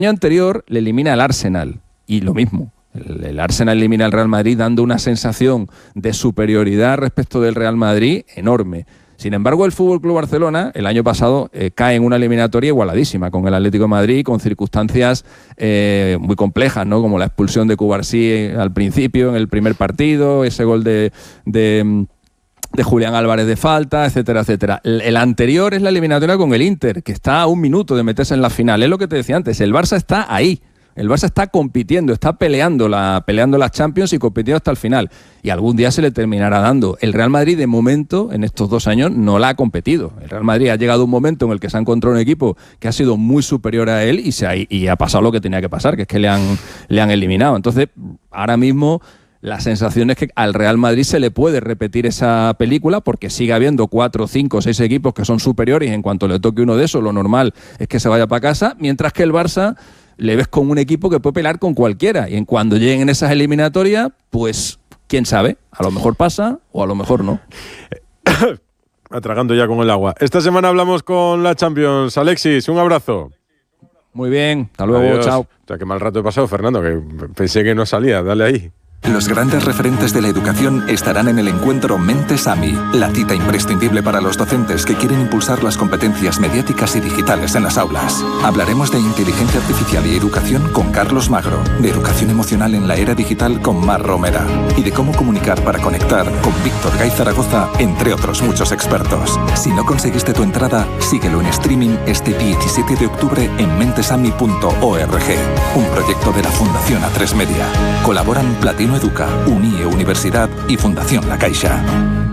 El año anterior le elimina al Arsenal, y lo mismo. El Arsenal elimina al Real Madrid dando una sensación de superioridad respecto del Real Madrid enorme. Sin embargo, el FC Barcelona el año pasado cae en una eliminatoria igualadísima con el Atlético de Madrid, con circunstancias muy complejas, ¿no? Como la expulsión de Cubarsí al principio, en el primer partido, ese gol de Julián Álvarez de falta, etcétera, etcétera. El anterior es la eliminatoria con el Inter, que está a un minuto de meterse en la final. Es lo que te decía antes, el Barça está ahí. El Barça está compitiendo, está peleando las Champions y compitiendo hasta el final. Y algún día se le terminará dando. El Real Madrid, de momento, en estos 2 años, no la ha competido. El Real Madrid ha llegado a un momento en el que se ha encontrado un equipo que ha sido muy superior a él y ha pasado lo que tenía que pasar, que es que le han eliminado. Entonces, ahora mismo, la sensación es que al Real Madrid se le puede repetir esa película porque sigue habiendo 4, 5, 6 equipos que son superiores y en cuanto le toque uno de esos, lo normal es que se vaya para casa, mientras que el Barça le ves con un equipo que puede pelear con cualquiera. Y en cuando lleguen esas eliminatorias, pues quién sabe, a lo mejor pasa o a lo mejor no. Atragando ya con el agua. Esta semana hablamos con la Champions. Alexis, un abrazo. Muy bien, hasta luego, adiós. Chao. O sea, qué mal rato he pasado, Fernando, que pensé que no salía. Dale ahí. Los grandes referentes de la educación estarán en el encuentro Mentes AMI, la cita imprescindible para los docentes que quieren impulsar las competencias mediáticas y digitales en las aulas. Hablaremos de inteligencia artificial y educación con Carlos Magro, de educación emocional en la era digital con Mar Romera y de cómo comunicar para conectar con Víctor Gay Zaragoza, entre otros muchos expertos. Si no conseguiste tu entrada, síguelo en streaming este 17 de octubre en mentesami.org, un proyecto de la Fundación A3 Media. Colaboran Platino Educa, UNIE Universidad y Fundación La Caixa.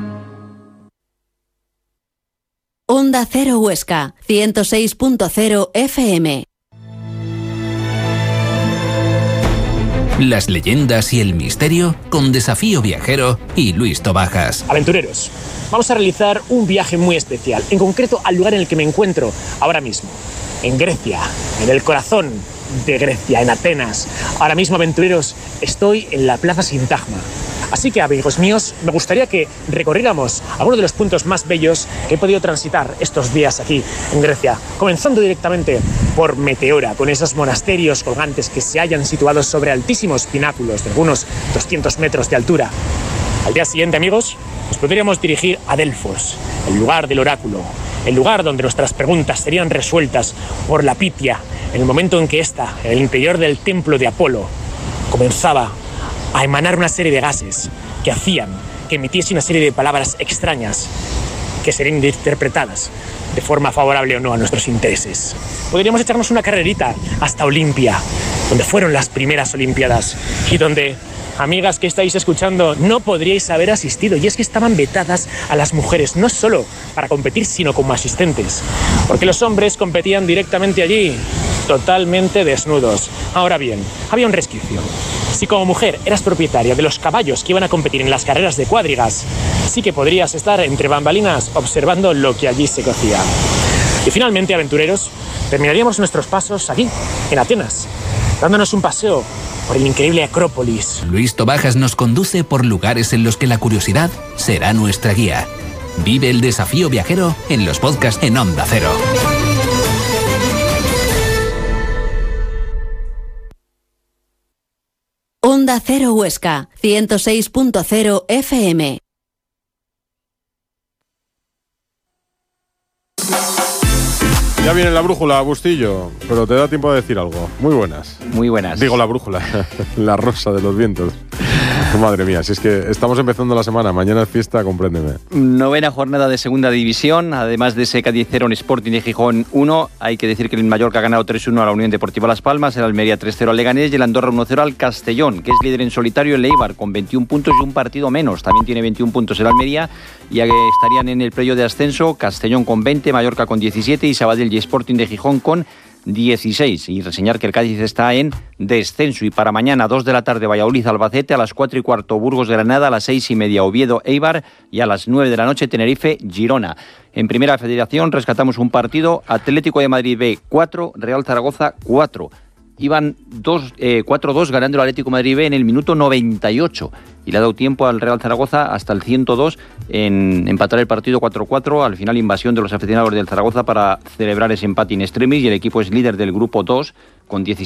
Onda Cero Huesca, 106.0 FM. Las leyendas y el misterio con Desafío Viajero y Luis Tobajas. Aventureros, vamos a realizar un viaje muy especial, en concreto al lugar en el que me encuentro ahora mismo, en Grecia, en el corazón de Grecia, en Atenas. Ahora mismo, aventureros, estoy en la Plaza Sintagma. Así que, amigos míos, me gustaría que recorriéramos algunos de los puntos más bellos que he podido transitar estos días aquí en Grecia, comenzando directamente por Meteora, con esos monasterios colgantes que se hallan situados sobre altísimos pináculos de algunos 200 metros de altura. Al día siguiente, amigos, nos podríamos dirigir a Delfos, el lugar del oráculo, el lugar donde nuestras preguntas serían resueltas por la Pitia, en el momento en que ésta, en el interior del templo de Apolo, comenzaba a emanar una serie de gases que hacían que emitiese una serie de palabras extrañas que serían interpretadas de forma favorable o no a nuestros intereses. Podríamos echarnos una carrerita hasta Olimpia, donde fueron las primeras Olimpiadas y donde, amigas que estáis escuchando, no podríais haber asistido, y es que estaban vetadas a las mujeres, no solo para competir, sino como asistentes, porque los hombres competían directamente allí, totalmente desnudos. Ahora bien, había un resquicio. Si como mujer eras propietaria de los caballos que iban a competir en las carreras de cuadrigas, sí que podrías estar entre bambalinas observando lo que allí se cocía. Y finalmente, aventureros, terminaríamos nuestros pasos aquí, en Atenas, dándonos un paseo por el increíble Acrópolis. Luis Tobajas nos conduce por lugares en los que la curiosidad será nuestra guía. Vive el Desafío Viajero en los podcasts en Onda Cero. Onda Cero Huesca, 106.0 FM. Ya viene la brújula, Bustillo, pero te da tiempo de decir algo. Muy buenas. Muy buenas. Digo la brújula, la rosa de los vientos. Madre mía, si es que estamos empezando la semana, mañana es fiesta, compréndeme. 9ª jornada de segunda división, además de ese Cádiz 0 en Sporting de Gijón 1. Hay que decir que el Mallorca ha ganado 3-1 a la Unión Deportiva Las Palmas, el Almería 3-0 al Leganés y el Andorra 1-0 al Castellón, que es líder en solitario el Eibar con 21 puntos y un partido menos. También tiene 21 puntos el Almería, y estarían en el playoff de ascenso Castellón con 20, Mallorca con 17 y Sabadell y Sporting de Gijón con 16. Y reseñar que el Cádiz está en descenso. Y para mañana, 2 de la tarde, Valladolid-Albacete, a las 4:15 Burgos-Granada, a las 6:30 Oviedo-Eibar y a las 9 de la noche Tenerife-Girona. En Primera Federación rescatamos un partido: Atlético de Madrid B 4, Real Zaragoza 4. Iban 4-2 ganando el Atlético de Madrid B en el minuto 98 y le ha dado tiempo al Real Zaragoza hasta el 102 en empatar el partido 4-4. Al final, invasión de los aficionados del Zaragoza para celebrar ese empate in extremis, y el equipo es líder del grupo 2 con 17